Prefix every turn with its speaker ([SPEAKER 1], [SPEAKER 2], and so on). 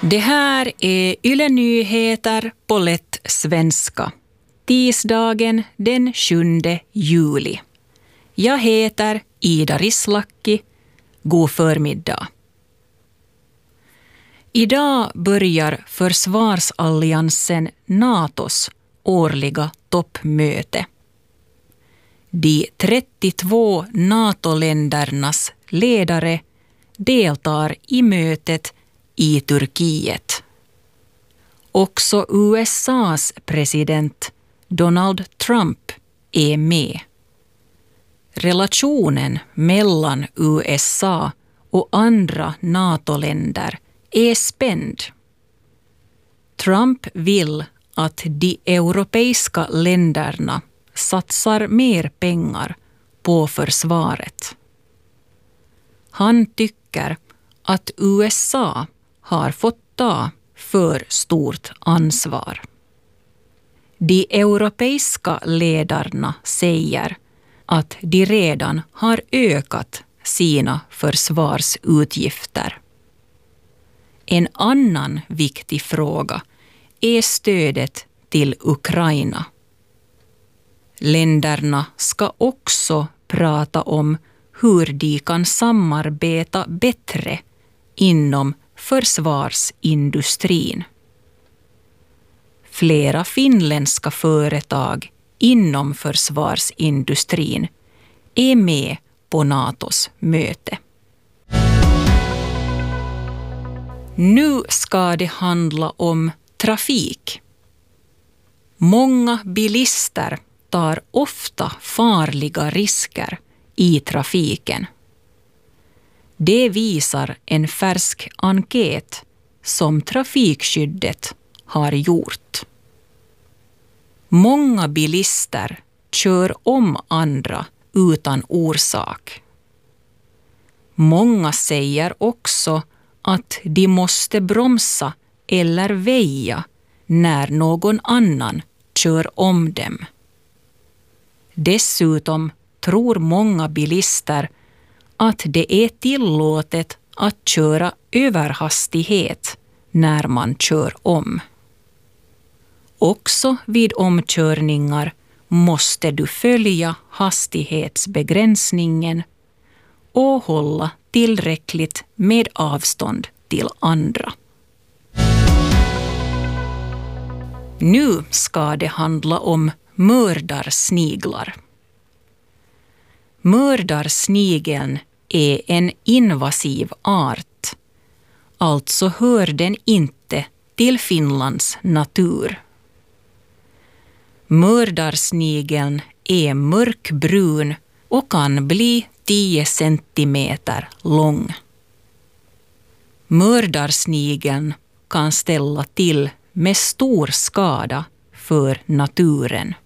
[SPEAKER 1] Det här är Yle Nyheter på lätt svenska. Tisdagen den 7 juli. Jag heter Ida Rislakki. God förmiddag. Idag börjar försvarsalliansen NATOs årliga toppmöte. De 32 NATO-ländernas ledare deltar i mötet i Turkiet. Också USAs president Donald Trump är med. Relationen mellan USA och andra NATO-länder är spänd. Trump vill att de europeiska länderna satsar mer pengar på försvaret. Han tycker att USA har fått ta för stort ansvar. De europeiska ledarna säger att de redan har ökat sina försvarsutgifter. En annan viktig fråga är stödet till Ukraina. Länderna ska också prata om hur de kan samarbeta bättre inom försvarsindustrin. Flera finländska företag inom försvarsindustrin är med på NATOs möte. Nu ska det handla om trafik. Många bilister tar ofta farliga risker i trafiken. Det visar en färsk enkät som Trafikskyddet har gjort. Många bilister kör om andra utan orsak. Många säger också att de måste bromsa eller väja när någon annan kör om dem. Dessutom tror många bilister att det är tillåtet att köra överhastighet när man kör om. Också vid omkörningar måste du följa hastighetsbegränsningen och hålla tillräckligt med avstånd till andra. Nu ska det handla om mördarsniglar. Mördarsnigeln är en invasiv art, alltså hör den inte till Finlands natur. Mördarsnigeln är mörkbrun och kan bli 10 centimeter lång. Mördarsnigeln kan ställa till med stor skada för naturen.